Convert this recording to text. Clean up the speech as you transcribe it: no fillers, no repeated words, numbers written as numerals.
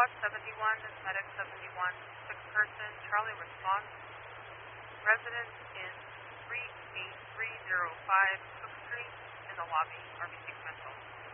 SWAT 71, Medic 71, sick person, Charlie response. Resident in 38305 Cook Street in the lobby, RBC Commensal.